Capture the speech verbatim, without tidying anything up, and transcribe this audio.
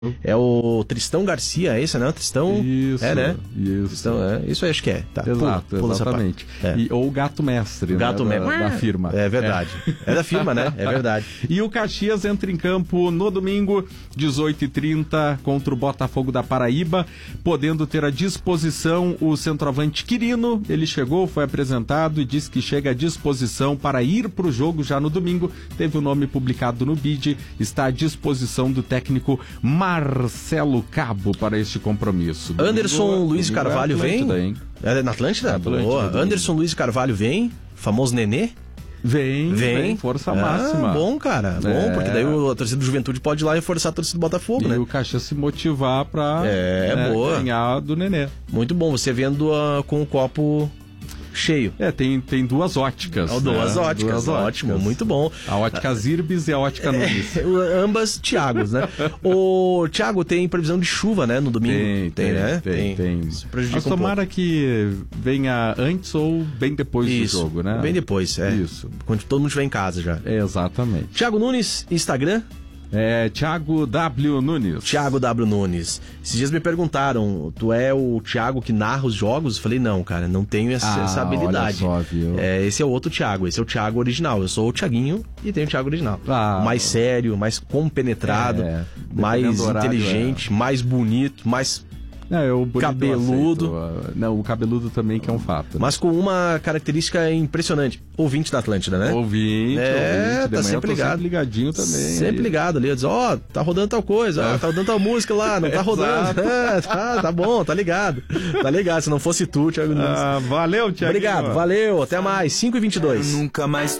É o Tristão Garcia, é esse, né? Tristão. Isso. É, né? Isso. Tristão, é. Isso aí acho que é. Tá. Exato, pula, pula exatamente. É. E, ou o Gato Mestre, Gato né? Mestre. Da, da firma. É verdade. É. é da firma, né? É verdade. E o Caxias entra em campo no domingo, dezoito e trinta, contra o Botafogo da Paraíba, podendo ter à disposição o centroavante Quirino. Ele chegou, foi apresentado e disse que chega à disposição para ir para o jogo já no domingo. Teve o nome publicado no B I D, está à disposição do técnico Marcelo Cabo para este compromisso. Anderson domingo, Luiz domingo Carvalho é Atlântida, vem? Hein? É na Atlântida? Atlântida, Boa. domingo. Anderson Luiz Carvalho vem? Famoso Nenê? Vem, Vem, vem, força ah, máxima. Bom, cara, bom, É. porque daí o, a torcida do Juventude pode ir lá e reforçar a torcida do Botafogo, E né? o Caxias se motivar para É, né, boa. ganhar do Nenê. Muito bom, você vendo uh, com o copo cheio. É, tem, tem duas óticas. Oh, duas, né? óticas, duas ótimo, muito bom. A ótica Zirbis e a ótica Nunes. É, ambas Thiagos, né? O Thiago tem previsão de chuva, né, no domingo? Tem, tem, né? tem, tem. Isso prejudica Mas um pouco. tomara que venha antes ou bem depois Isso, do jogo, né? bem depois, é. Isso. Quando todo mundo estiver em casa já. É, exatamente. Thiago Nunes, Instagram? É, Thiago W. Nunes. Thiago W. Nunes. Esses dias me perguntaram, tu é o Thiago que narra os jogos? Eu falei, não, cara, não tenho essa, Ah, essa habilidade. olha só, viu? É, esse é o outro Thiago, esse é o Thiago original. Eu sou o Thiaguinho e tenho o Thiago original. Ah, mais sério, mais compenetrado, É, mais dependendo do horário, inteligente, mais bonito, mais... É, eu bonito eu Cabeludo. aceito. Não, o cabeludo também que é um fato. Mas com uma característica impressionante. Ouvinte da Atlântida, né? Ouvinte, É, ouvinte. De tá manhã sempre eu tô ligado. sempre ligadinho também. Sempre aí. ligado ali. Diz, ó, oh, tá rodando tal coisa, ó, tá rodando tal música lá, não tá rodando. É, tá, tá bom, tá ligado. Tá ligado, se não fosse tu, Thiago Nunes. Ah, valeu, Thiago. Obrigado, valeu, até mais. cinco e vinte e dois. Nunca mais